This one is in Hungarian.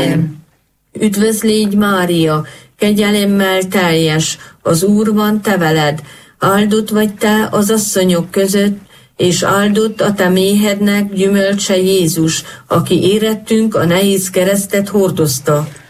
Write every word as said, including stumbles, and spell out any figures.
Amen. Üdvözlégy Mária, kegyelemmel teljes, az Úr van te veled, áldott vagy te az asszonyok között, és áldott a te méhednek gyümölcse Jézus, aki érettünk a nehéz keresztet hordozta.